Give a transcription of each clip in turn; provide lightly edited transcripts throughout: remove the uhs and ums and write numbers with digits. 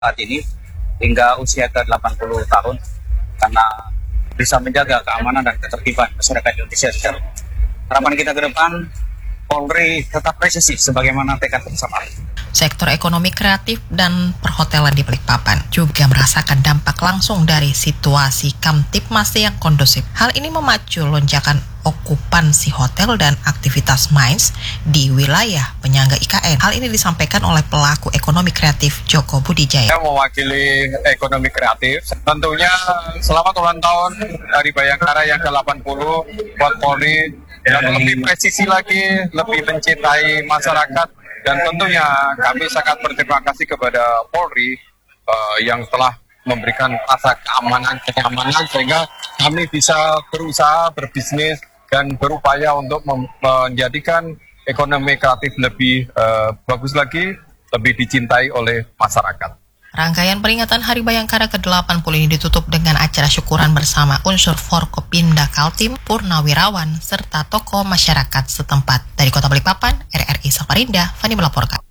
saat ini hingga usia ke 80 tahun karena bisa menjaga keamanan dan ketertiban masyarakat Indonesia. Harapan kita ke depan, Polri tetap presisi sebagaimana tekad bersama. Sektor ekonomi kreatif dan perhotelan di Balikpapan juga merasakan dampak langsung dari situasi Kamtipmas yang kondusif. Hal ini memacu lonjakan okupansi hotel dan aktivitas MICE di wilayah penyangga IKN. Hal ini disampaikan oleh pelaku ekonomi kreatif Joko Budijaya. Saya mewakili ekonomi kreatif. Tentunya selamat ulang tahun Hari Bayangkara yang ke-80 buat Polri. Dan lebih presisi lagi, lebih mencintai masyarakat. Dan tentunya kami sangat berterima kasih kepada Polri yang telah memberikan rasa keamanan sehingga kami bisa berusaha, berbisnis, dan berupaya untuk menjadikan ekonomi kreatif lebih bagus lagi, lebih dicintai oleh masyarakat. Rangkaian peringatan Hari Bayangkara ke-80 ini ditutup dengan acara syukuran bersama unsur Forkopimda Kaltim, Purnawirawan, serta tokoh masyarakat setempat. Dari Kota Balikpapan, RRI Samarinda, Fani melaporkan.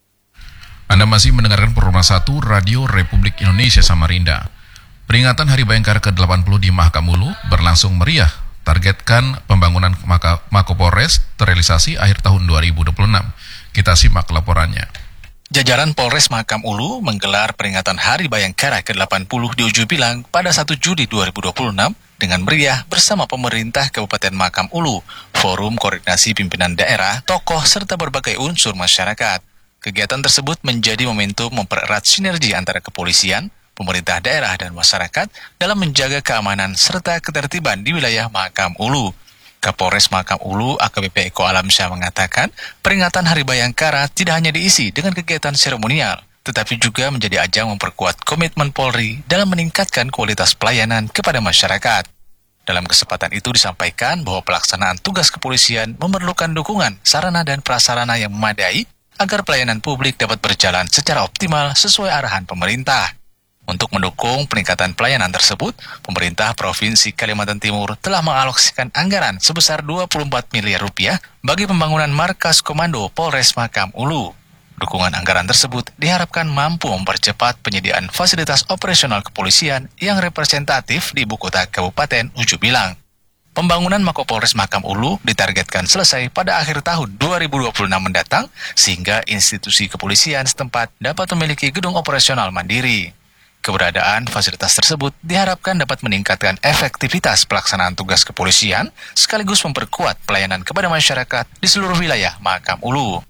Anda masih mendengarkan Program 1 Radio Republik Indonesia Samarinda. Peringatan Hari Bayangkara ke-80 di Makamulu berlangsung meriah. Targetkan pembangunan Mako-Polres terrealisasi akhir tahun 2026. Kita simak laporannya. Jajaran Polres Mahakam Ulu menggelar peringatan Hari Bayangkara ke-80 di Ujung Bilang pada 1 Juli 2026 dengan meriah bersama pemerintah Kabupaten Mahakam Ulu, Forum Koordinasi Pimpinan Daerah, tokoh, serta berbagai unsur masyarakat. Kegiatan tersebut menjadi momentum mempererat sinergi antara kepolisian, pemerintah daerah, dan masyarakat dalam menjaga keamanan serta ketertiban di wilayah Mahakam Ulu. Kapolres Mahakam Ulu AKBP Eko Alamsyah mengatakan, peringatan Hari Bayangkara tidak hanya diisi dengan kegiatan seremonial, tetapi juga menjadi ajang memperkuat komitmen Polri dalam meningkatkan kualitas pelayanan kepada masyarakat. Dalam kesempatan itu disampaikan bahwa pelaksanaan tugas kepolisian memerlukan dukungan sarana dan prasarana yang memadai agar pelayanan publik dapat berjalan secara optimal sesuai arahan pemerintah. Untuk mendukung peningkatan pelayanan tersebut, pemerintah Provinsi Kalimantan Timur telah mengalokasikan anggaran sebesar 24 miliar rupiah bagi pembangunan markas komando Polres Mahakam Ulu. Dukungan anggaran tersebut diharapkan mampu mempercepat penyediaan fasilitas operasional kepolisian yang representatif di ibu kota Kabupaten Ujung Bilang. Pembangunan Mako Polres Mahakam Ulu ditargetkan selesai pada akhir tahun 2026 mendatang, sehingga institusi kepolisian setempat dapat memiliki gedung operasional mandiri. Keberadaan fasilitas tersebut diharapkan dapat meningkatkan efektivitas pelaksanaan tugas kepolisian sekaligus memperkuat pelayanan kepada masyarakat di seluruh wilayah Mahakam Ulu.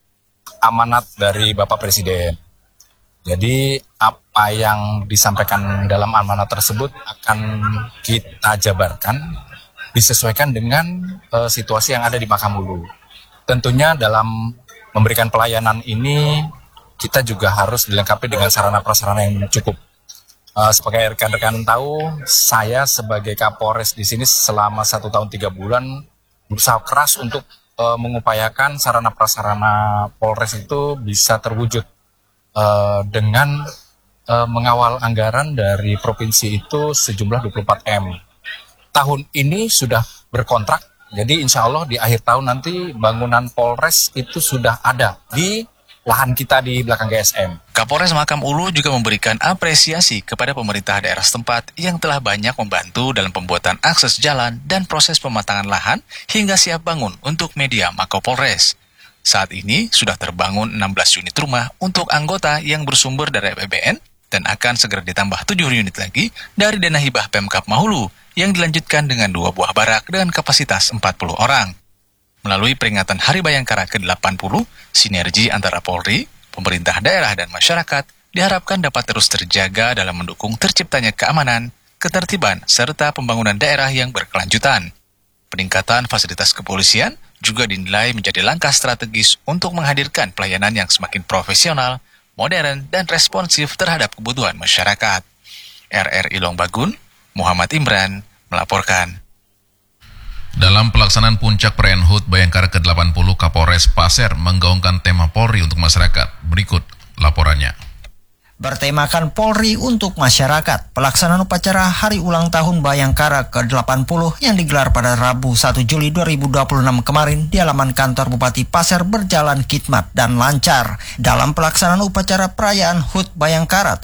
Amanat dari Bapak Presiden. Jadi apa yang disampaikan dalam amanat tersebut akan kita jabarkan disesuaikan dengan situasi yang ada di Mahakam Ulu. Tentunya dalam memberikan pelayanan ini kita juga harus dilengkapi dengan sarana prasarana yang cukup. Sebagai rekan-rekan tahu, saya sebagai Kapolres di sini selama 1 tahun 3 bulan berusaha keras untuk mengupayakan sarana prasarana Polres itu bisa terwujud dengan mengawal anggaran dari provinsi itu sejumlah 24 M. Tahun ini sudah berkontrak, jadi insya Allah di akhir tahun nanti bangunan Polres itu sudah ada di lahan kita di belakang GSM. Kapolres Mahakam Ulu juga memberikan apresiasi kepada pemerintah daerah setempat yang telah banyak membantu dalam pembuatan akses jalan dan proses pematangan lahan hingga siap bangun untuk media Mako Polres. Saat ini sudah terbangun 16 unit rumah untuk anggota yang bersumber dari APBN dan akan segera ditambah 7 unit lagi dari dana hibah Pemkab Mahulu yang dilanjutkan dengan 2 buah barak dengan kapasitas 40 orang. Melalui peringatan Hari Bayangkara ke-80, sinergi antara Polri, pemerintah daerah, dan masyarakat diharapkan dapat terus terjaga dalam mendukung terciptanya keamanan, ketertiban, serta pembangunan daerah yang berkelanjutan. Peningkatan fasilitas kepolisian juga dinilai menjadi langkah strategis untuk menghadirkan pelayanan yang semakin profesional, modern, dan responsif terhadap kebutuhan masyarakat. RRI Longbagun, Muhammad Imran, melaporkan. Dalam pelaksanaan puncak perayaan HUT Bayangkara ke-80, Kapolres Pasir menggaungkan tema Polri untuk masyarakat. Berikut laporannya. bertemakan Polri untuk masyarakat. Pelaksanaan upacara Hari Ulang Tahun Bayangkara ke-80 yang digelar pada Rabu 1 Juli 2026 kemarin di halaman kantor Bupati Pasir berjalan khidmat dan lancar. Dalam pelaksanaan upacara perayaan HUT Bayangkara